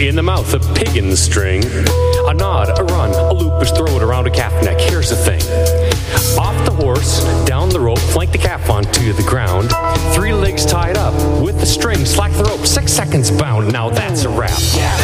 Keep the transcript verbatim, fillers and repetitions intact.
In the mouth, a pig in the string. A nod, a run, a loop is thrown around a calf neck. Here's the thing. Off the horse, down the rope, flank the calf onto the ground. Three legs tied up with the string, slack the rope, six seconds bound. Now that's a wrap.